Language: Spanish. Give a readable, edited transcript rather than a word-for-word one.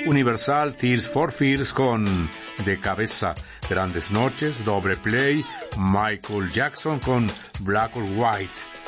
Universal Tears for Fears con De Cabeza, Grandes Noches, Doble Play, Michael Jackson con Black or White,